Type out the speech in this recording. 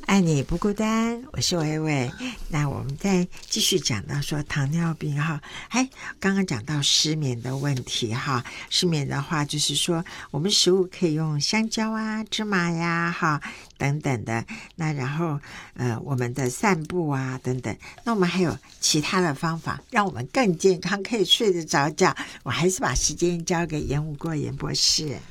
爱你不孤单，我是薇薇。那我们再继续讲到说糖尿病哈，刚刚讲到失眠的问题哈，失眠的话就是说我们食物可以用香蕉啊、芝麻呀哈等等的，那然后我们的散步啊等等，那我们还有其他的方法让我们更健康，可以睡得着觉。我还是把时间交给严武国严博士。